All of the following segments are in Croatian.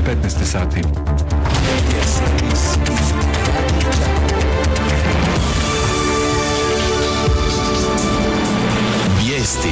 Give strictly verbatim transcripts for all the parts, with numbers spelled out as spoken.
petnaest sati. Vijesti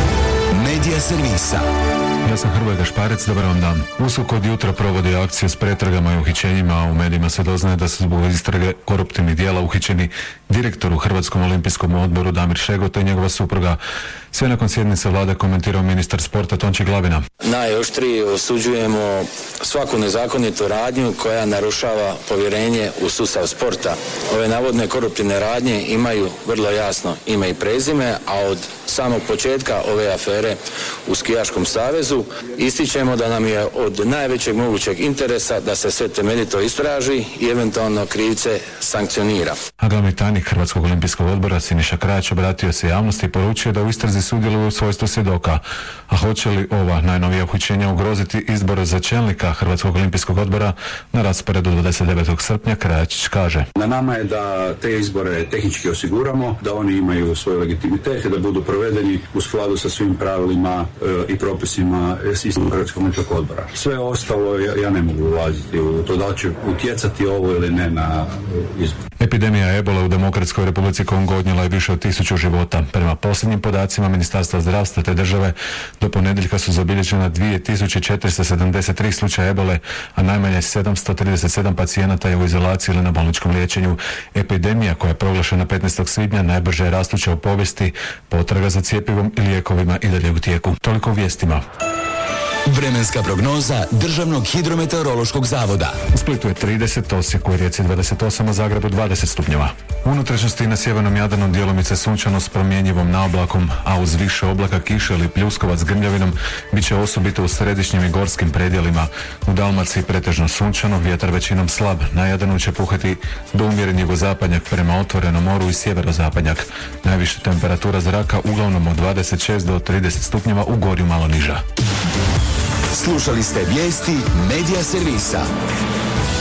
Medija servisa. Ja sam Hrvoje Gašparec, dobar vam dan. USKOK od jutra provodi akciju s pretragama i uhićenjima, a u medijima se doznaje da su zbog istrage koruptivnih dijela uhićeni direktor u Hrvatskom olimpijskom odboru Damir Šegota i njegova supruga. Sve nakon sjednice vlade komentirao ministar sporta Tonči Glavina. Najoštrije osuđujemo svaku nezakonitu radnju koja narušava povjerenje u sustav sporta. Ove navodne koruptivne radnje imaju vrlo jasno ime i prezime, a od samog početka ove afere u Skijaškom savezu ističemo da nam je od najvećeg mogućeg interesa da se sve temeljito istraži i eventualno krivce sankcionira. A glavni tajnik Hrvatskog olimpijskog odbora Siniša Krajić obratio se javnosti i poručio da u istrazi sudjeluju u svojstvu svjedoka. A hoće li ova najnovija uhićenja ugroziti izbor za čelnika Hrvatskog olimpijskog odbora na rasporedu dvadeset devetog srpnja, Krajić kaže. Na nama je da te izbore tehnički osiguramo, da oni imaju svoj legitimitet, da budu provedeni u skladu sa svim pravilima e, i propisima sistema Hrvatskog olimpijskog odbora. Sve ostalo ja, ja ne mogu ulaziti u to da li će utjecati ovo ili ne na izbor. Epidemija ebole u Demokratskoj Republici Kongo odnijela je više od tisuću života. Prema posljednjim podacima Ministarstva zdravstva te države do ponedjeljka su zabilježena dvije tisuće četiristo sedamdeset tri slučaja ebole, a najmanje sedamsto trideset sedam pacijenata je u izolaciji ili na bolničkom liječenju. Epidemija koja je proglašena petnaestog svibnja najbrže je rastuća u povijesti, potraga za cjepivom i lijekovima i dalje u tijeku. Toliko u vijestima. Vremenska prognoza Državnog hidrometeorološkog zavoda. U Splitu je trideset, Osijeku i Rijeci dvadeset osam, a Zagrebu dvadeset stupnjeva. U unutrašnjosti na sjevernom Jadranu djelomice sunčano s promjenjivom naoblakom, a uz više oblaka kiše ili pljuskova s grmljavinom bit će osobito u središnjim i gorskim predjelima. U Dalmaciji pretežno sunčano, vjetar većinom slab. Na Jadranu će puhati do umjeren jugozapadnjak prema otvorenom moru i sjeverozapadnjak. Najviša temperatura zraka uglavnom od dvadeset šest do trideset stupnjeva, u gorju malo niža. Slušali ste vijesti Medija servisa.